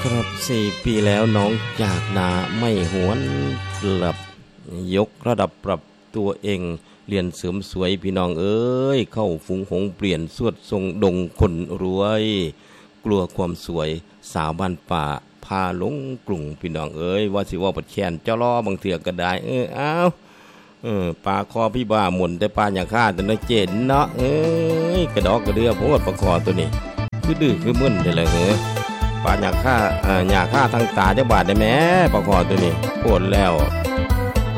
ครับ4 ปีแล้วน้องจากนาไม่หวนกลับยกระดับปรับตัวเองเรียนเสริมสวยพี่น้องเอ้ยเข้าฝูงหงเปลี่ยนสวดทรงดงคนรวยกลัวความสวยสาวบ้านป่าพาหลงกรุงพี่น้องเอ้ยว่าสิว่าปัดแขนเจ้าล้อบางเถื่อก็ได้อ้าวปลาคอพี่บ้าหมุนแต่ปลาอย่าฆ่าแต่ละเจนเนาะกระดอกกระเดือโพดปลาคอตัวนี้คือดื้อคือมึนได้เลยปลาอยากฆ่าทางตาจักบาดได้แม้ปลาคอตัวนี้โพดแล้ว